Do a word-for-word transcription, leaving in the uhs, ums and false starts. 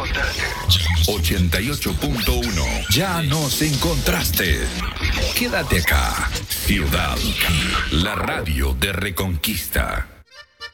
ochenta y ocho punto uno. Ya nos encontraste. Quédate acá. Ciudad, la radio de Reconquista.